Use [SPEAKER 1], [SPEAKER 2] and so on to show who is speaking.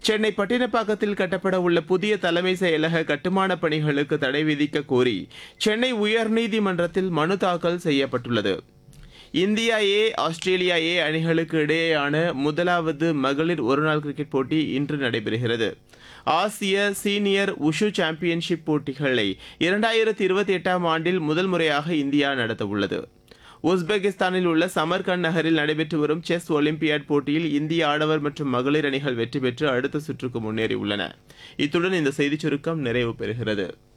[SPEAKER 1] சென்னை பட்டினப்பாக்கத்தில் கட்டப்பட உள்ள புதிய தலைமை செயலக கட்டுமான பணிகளுக்கு தடை விதிக்க கோரி சென்னை உயர்நீதிமன்றத்தில் மனு தாக்கல் செய்யப்பட்டுள்ளது. இந்தியா ஏ ஆஸ்திரேலியா ஏ அணிகளுக்கு இடையேயான முதலாவது மகளிர் ஒருநாள் கிரிக்கெட் போட்டி இன்று நடைபெறுகிறது. ஆசிய சீனியர் உஷு சாம்பியன்ஷிப் போட்டிகளை 2028ஆம் ஆண்டில் முதல் முறையாக இந்தியா நடத்தவுள்ளது. உஸ்பெகிஸ்தானில் உள்ள சமர்கண்ட் நகரில் நடைபெற்று வரும் செஸ் ஒலிம்பியாட் போட்டியில் இந்திய ஆடவர் மற்றும் மகளிர் அணிகள் வெற்றி பெற்று அடுத்த சுற்றுக்கு முன்னேறியுள்ளன. இத்துடன் இந்த செய்திச் சுருக்கம் நிறைவு பெறுகிறது.